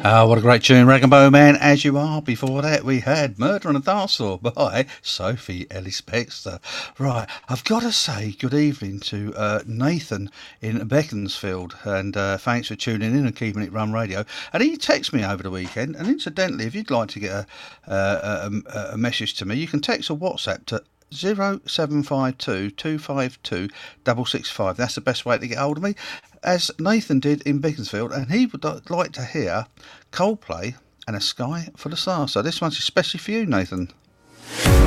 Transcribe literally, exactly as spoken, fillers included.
Ah, what a great tune, Rag and Bone Man, As You Are. Before that, we had Murder on a Dance Floor by Sophie Ellis-Bextor. Right, I've got to say good evening to uh, Nathan in Beaconsfield, and uh, thanks for tuning in and keeping it Run Radio. And he texted me over the weekend, and incidentally, if you'd like to get a, uh, a, a message to me, you can text or WhatsApp to zero seven five two, two five two, six six five. That's the best way to get hold of me, as Nathan did in Beaconsfield, and he would like to hear Coldplay and A Sky Full of Stars. So this one's especially for you, Nathan.